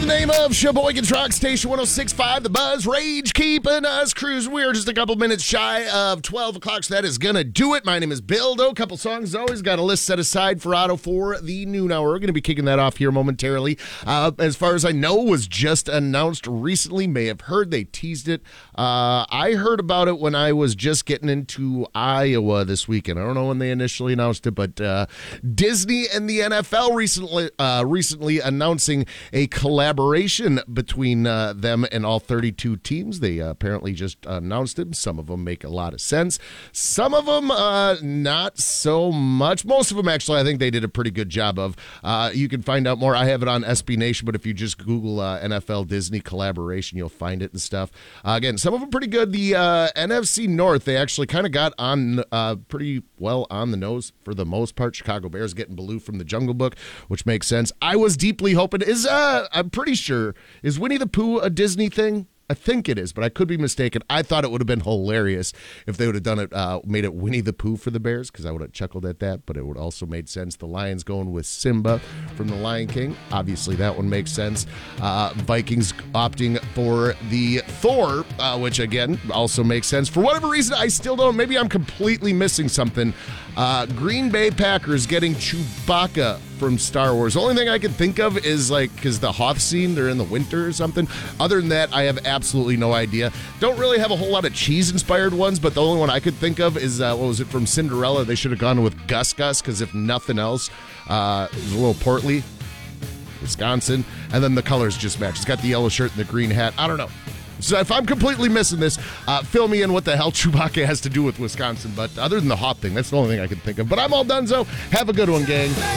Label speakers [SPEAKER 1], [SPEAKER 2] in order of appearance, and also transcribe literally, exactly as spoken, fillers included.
[SPEAKER 1] name of Sheboygan's Rock Station one oh six point five, The Buzz, Rage, keeping us cruising. We're just a couple minutes shy of twelve o'clock, so that is going to do it. My name is Bill Doe. Couple songs always got a list set aside for Otto for the noon hour. We're going to be kicking that off here momentarily. Uh, as far as I know, was just announced recently. May have heard they teased it. Uh, I heard about it when I was just getting into Iowa this weekend. I don't know when they initially announced it, but uh, Disney and the N F L recently uh, recently announcing a collaboration between uh, them and all thirty-two teams. They uh, apparently just announced it. Some of them make a lot of sense. Some of them uh, not so much. Most of them, actually, I think they did a pretty good job of. Uh, you can find out more. I have it on S B Nation, but if you just Google uh, N F L Disney collaboration, you'll find it and stuff. Uh, again, some of them pretty good. The uh, N F C North, they actually kind of got on uh, pretty well on the nose for the most part. Chicago Bears getting Baloo from the Jungle Book, which makes sense. I was deeply hoping, is uh, I'm pretty sure, is Winnie the Pooh a Disney thing? I think it is, but I could be mistaken. I thought it would have been hilarious if they would have done it, uh, made it Winnie the Pooh for the Bears, because I would have chuckled at that, but it would also made sense. The Lions going with Simba from The Lion King. Obviously, that one makes sense. Uh, Vikings opting for the Thor, uh, which, again, also makes sense. For whatever reason, I still don't. Maybe I'm completely missing something. Uh, Green Bay Packers getting Chewbacca from Star Wars. The only thing I can think of is, like, because the Hoth scene, they're in the winter or something. Other than that, I have absolutely no idea. Don't really have a whole lot of cheese-inspired ones, but the only one I could think of is, uh, what was it, from Cinderella? They should have gone with Gus Gus, because if nothing else, uh, it was a little portly. Wisconsin. And then the colors just match. It's got the yellow shirt and the green hat. I don't know. So if I'm completely missing this, uh, fill me in what the hell Chewbacca has to do with Wisconsin. But other than the Hoth thing, that's the only thing I can think of. But I'm all done, so have a good one, gang.